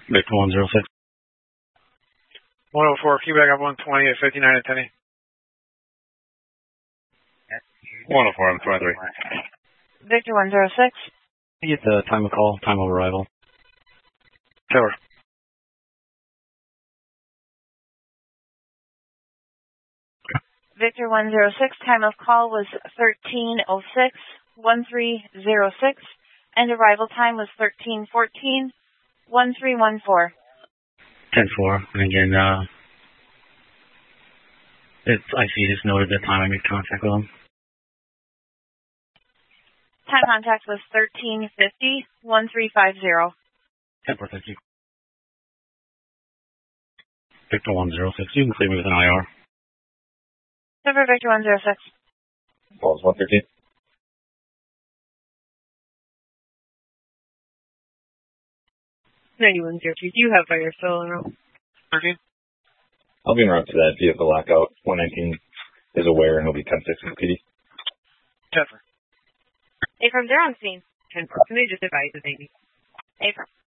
Victor 106. 104, Quebec up 120 at 59 and 10. 104, I'm 23. Victor 106. I get the time of call, time of arrival. Taylor. Victor 106, time of call was 13:06, 1306, and arrival time was 13:14, 1314. 10-4, and again, I see just noted the time I made contact with him. Time contact was 1350, 1350. 10-4, thank you. Victor 106, you can clear me with an IR. Silver Victor 106. Balls 113. Do you have fire still in row? 13. I'll be en route to that vehicle lockout. 119 is aware and he'll be 10-6 with PD. 10-4. Hey, from there on scene. 10-4. Can they just advise the baby? April.